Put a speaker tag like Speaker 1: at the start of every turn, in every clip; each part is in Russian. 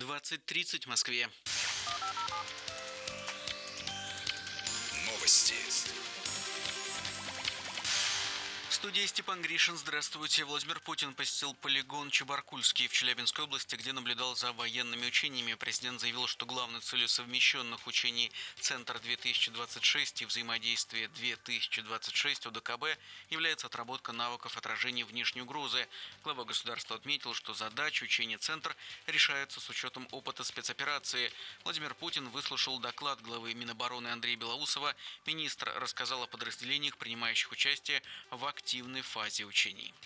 Speaker 1: 20:30 в Москве.
Speaker 2: Новости.
Speaker 1: В студии Степан Гришин. Здравствуйте. Владимир Путин посетил полигон Чебаркульский в Челябинской области, где наблюдал за военными учениями. Президент заявил, что главной целью совмещенных учений «Центр-2026» и «Взаимодействие 2026» ОДКБ является отработка навыков отражения внешней угрозы. Глава государства отметил, что задачи учения «Центр» решаются с учетом опыта спецоперации. Владимир Путин выслушал доклад главы Минобороны Андрея Белоусова. Министр рассказал о подразделениях, принимающих участие в активной фазе учений.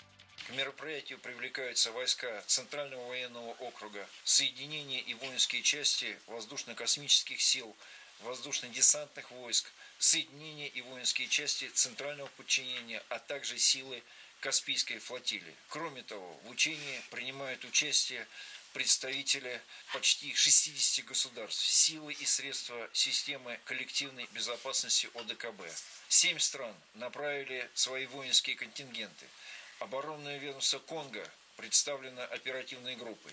Speaker 3: К мероприятию привлекаются войска Центрального военного округа, соединения и воинские части воздушно-космических сил, воздушно-десантных войск, соединения и воинские части Центрального подчинения, а также силы Каспийской флотилии. Кроме того, в учении принимают участие представители почти 60 государств, силы и средства системы коллективной безопасности ОДКБ. 7 стран направили свои воинские контингенты. Оборонное ведомство Конго представлено оперативной группой.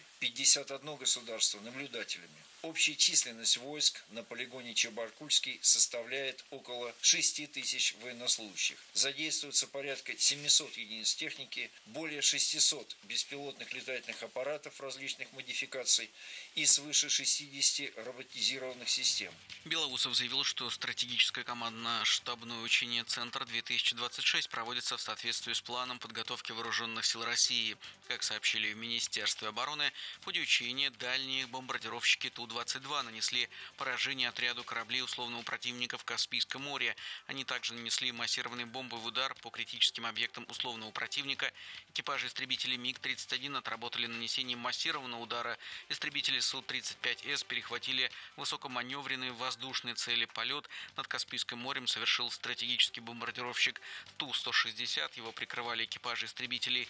Speaker 3: 51 государство наблюдателями. Общая численность войск на полигоне Чебаркульский составляет около 6 тысяч военнослужащих. Задействуется порядка 700 единиц техники, более 600 беспилотных летательных аппаратов различных модификаций и свыше 60 роботизированных систем.
Speaker 1: Белоусов заявил, что стратегическое командно-штабное учение «Центр-2026» проводится в соответствии с планом подготовки вооруженных сил России. Как сообщили в Министерстве обороны, в ходе учения дальние бомбардировщики Ту-22 нанесли поражение отряду кораблей условного противника в Каспийском море. Они также нанесли массированный бомбовый удар по критическим объектам условного противника. Экипажи истребителей МиГ-31 отработали нанесение массированного удара. Истребители Су-35С перехватили высокоманевренные воздушные цели. Полет над Каспийским морем совершил стратегический бомбардировщик Ту-160. Его прикрывали экипажи истребителей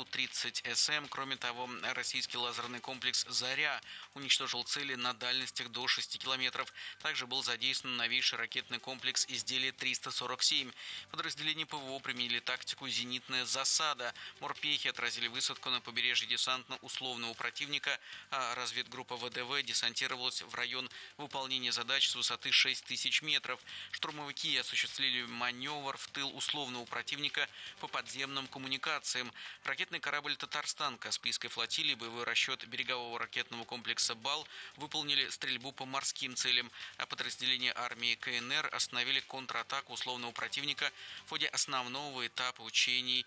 Speaker 1: Су-30СМ. Кроме того, российский лазерный комплекс «Заря» уничтожил цели на дальностях до 6 километров. Также был задействован новейший ракетный комплекс «Изделие-347». Подразделения ПВО применили тактику «Зенитная засада». Морпехи отразили высадку на побережье десантно-условного противника, а разведгруппа ВДВ десантировалась в район выполнения задач с высоты 6000 метров. Штурмовики осуществили маневр в тыл условного противника по подземным коммуникациям. Ракетный корабль «Татарстан» Каспийской флотилии, боевой расчет берегового ракетного комплекса «Бал» выполнили стрельбу по морским целям, а подразделения армии КНР остановили контратаку условного противника в ходе основного этапа учений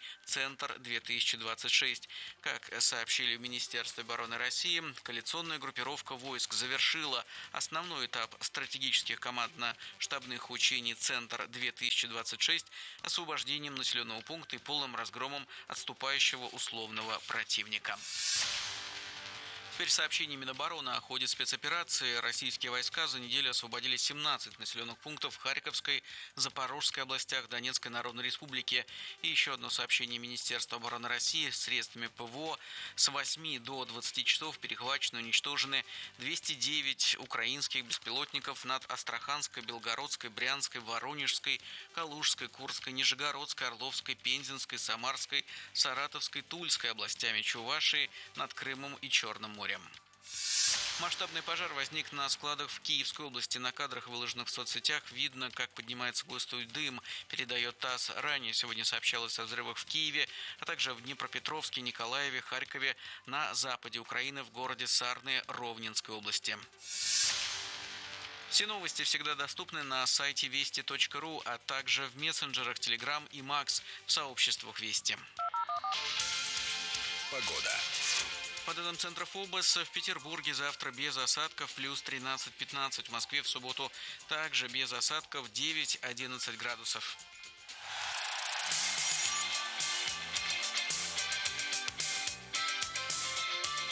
Speaker 1: «Центр-2026». Как сообщили в Министерстве обороны России, коалиционная группировка войск завершила основной этап стратегических командно-штабных учений «Центр-2026» освобождением населенного пункта и полным разгромом отступающего условного противника. Теперь сообщение Минобороны о ходе спецоперации. Российские войска за неделю освободили 17 населенных пунктов в Харьковской, Запорожской областях, Донецкой Народной Республике. И еще одно сообщение Министерства обороны России. Средствами ПВО с 8 до 20 часов перехвачены и уничтожены 209 украинских беспилотников над Астраханской, Белгородской, Брянской, Воронежской, Калужской, Курской, Нижегородской, Орловской, Пензенской, Самарской, Саратовской, Тульской областями Чувашии, над Крымом и Черным морем. Масштабный пожар возник на складах в Киевской области. На кадрах, выложенных в соцсетях, видно, как поднимается густой дым, передает ТАСС. Ранее сегодня сообщалось о взрывах в Киеве, а также в Днепропетровске, Николаеве, Харькове, на западе Украины, в городе Сарны Ровненской области. Все новости всегда доступны на сайте вести.ру, а также в мессенджерах Telegram и Макс, в сообществах Вести.
Speaker 2: Погода.
Speaker 1: По данным Центра ФОБОС, в Петербурге завтра без осадков плюс 13-15. В Москве в субботу также без осадков 9-11 градусов.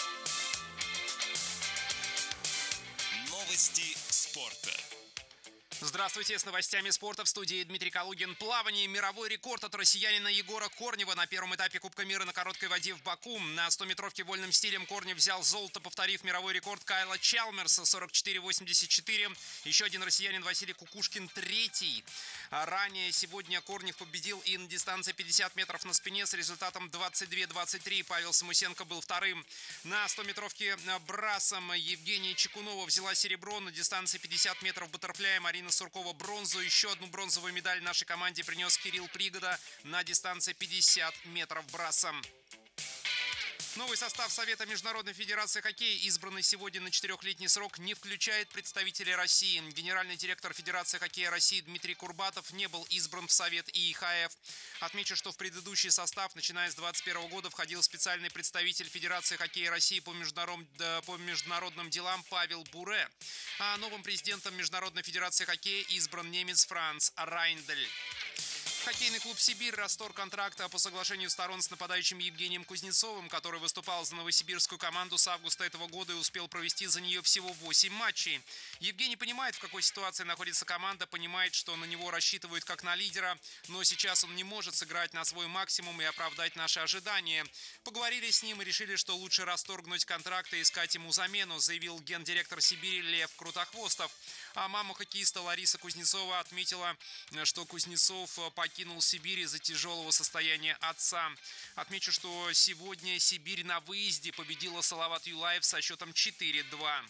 Speaker 2: Новости спорта. Здравствуйте, с новостями спорта в студии Дмитрий Калугин. Плавание. Мировой рекорд от россиянина Егора Корнева на первом этапе Кубка мира на короткой воде в Баку. На 100-метровке вольным стилем Корнев взял золото, повторив мировой рекорд Кайла Чалмерса 44.84. Еще один россиянин Василий Кукушкин третий. Ранее сегодня Корнев победил и на дистанции 50 метров на спине с результатом 22.23. Павел Самусенко был вторым. На 100-метровке брасом Евгения Чекунова взяла серебро. На дистанции 50 метров баттерфляя Марина Суркова бронзу. Еще одну бронзовую медаль нашей команде принес Кирилл Пригода на дистанции 50 метров брасом. Новый состав Совета Международной Федерации Хоккея, избранный сегодня на 4-летний срок, не включает представителей России. Генеральный директор Федерации Хоккея России Дмитрий Курбатов не был избран в Совет ИХФ. Отмечу, что в предыдущий состав, начиная с 2021 года, входил специальный представитель Федерации Хоккея России по международным делам Павел Буре. А новым президентом Международной Федерации Хоккея избран немец Франц Райндель. Хоккейный клуб «Сибирь» расторг контракта по соглашению сторон с нападающим Евгением Кузнецовым, который выступал за новосибирскую команду с августа этого года и успел провести за нее всего 8 матчей. Евгений понимает, в какой ситуации находится команда, понимает, что на него рассчитывают как на лидера, но сейчас он не может сыграть на свой максимум и оправдать наши ожидания. Поговорили с ним и решили, что лучше расторгнуть контракт и искать ему замену, заявил гендиректор «Сибири» Лев Крутохвостов. А мама хоккеиста Лариса Кузнецова отметила, что Кузнецов покинул Сибирь из-за тяжелого состояния отца. Отмечу, что сегодня Сибирь на выезде победила Салават Юлаев со счетом 4-2.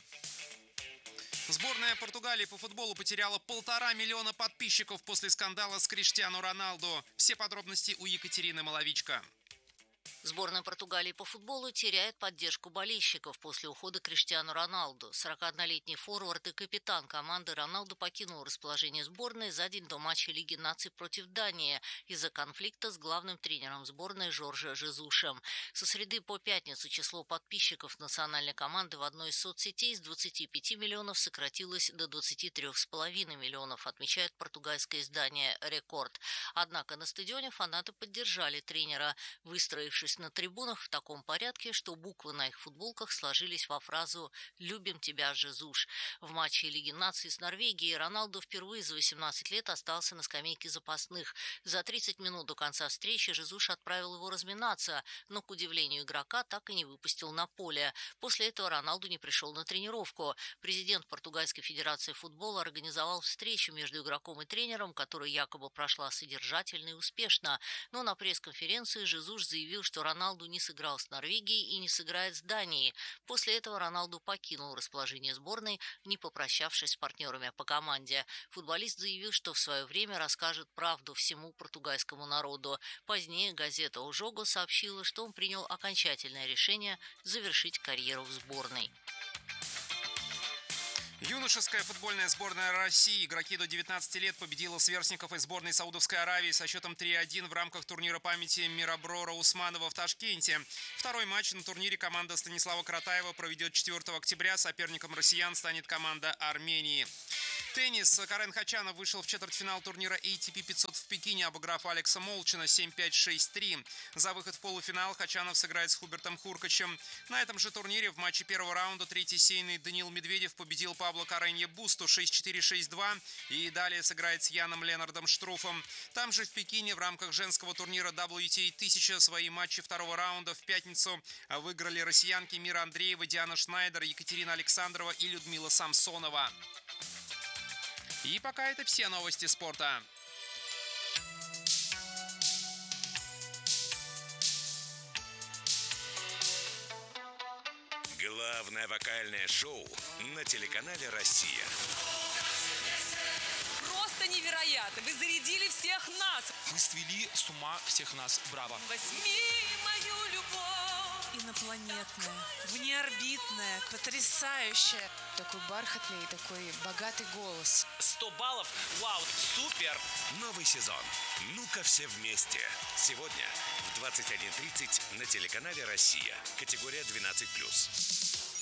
Speaker 2: Сборная Португалии по футболу потеряла 1,5 миллиона подписчиков после скандала с Криштиану Роналду. Все подробности у Екатерины Маловичко.
Speaker 4: Сборная Португалии по футболу теряет поддержку болельщиков после ухода Криштиану Роналду. 41-летний форвард и капитан команды Роналду покинул расположение сборной за день до матча Лиги наций против Дании из-за конфликта с главным тренером сборной Жорже Жезушем. Со среды по пятницу число подписчиков национальной команды в одной из соцсетей с 25 миллионов сократилось до 23,5 миллионов, отмечает португальское издание «Рекорд». Однако на стадионе фанаты поддержали тренера, выстроившись на трибунах в таком порядке, что буквы на их футболках сложились во фразу «Любим тебя, Жезуш». В матче Лиги наций с Норвегией Роналду впервые за 18 лет остался на скамейке запасных. За 30 минут до конца встречи Жезуш отправил его разминаться, но, к удивлению игрока, так и не выпустил на поле. После этого Роналду не пришел на тренировку. Президент Португальской Федерации футбола организовал встречу между игроком и тренером, которая якобы прошла содержательно и успешно. Но на пресс-конференции Жезуш заявил, что Роналду не сыграл с Норвегией и не сыграет с Данией. После этого Роналду покинул расположение сборной, не попрощавшись с партнерами по команде. Футболист заявил, что в свое время расскажет правду всему португальскому народу. Позднее газета «O Jogo» сообщила, что он принял окончательное решение завершить карьеру в сборной.
Speaker 2: Юношеская футбольная сборная России, игроки до 19 лет, победила сверстников из сборной Саудовской Аравии со счетом 3-1 в рамках турнира памяти Мираброра Усманова в Ташкенте. Второй матч на турнире команда Станислава Каратаева проведет 4 октября. Соперником россиян станет команда Армении. Теннис. Карен Хачанов вышел в четвертьфинал турнира ATP 500 в Пекине, обыграв Алекса Молчина 7-5, 6-3. За выход в полуфинал Хачанов сыграет с Хубертом Хуркачем. На этом же турнире в матче первого раунда третий сейный Даниил Медведев победил Пабло Каренье Бусту 6-4, 6-2 и далее сыграет с Яном Ленардом Штруфом. Там же в Пекине в рамках женского турнира WTA 1000 свои матчи второго раунда в пятницу выиграли россиянки Мира Андреева, Диана Шнайдер, Екатерина Александрова и Людмила Самсонова. И пока это все новости спорта.
Speaker 5: Главное вокальное шоу на телеканале «Россия».
Speaker 6: Просто невероятно! Вы зарядили всех нас!
Speaker 7: Вы свели с ума всех нас. Браво!
Speaker 6: Возьми мою любовь!
Speaker 8: Инопланетная, внеорбитная, потрясающая. Такой бархатный, такой богатый голос.
Speaker 7: 100 баллов! Вау! Супер!
Speaker 5: Новый сезон. Ну-ка все вместе. Сегодня в 21:30 на телеканале «Россия». Категория 12+.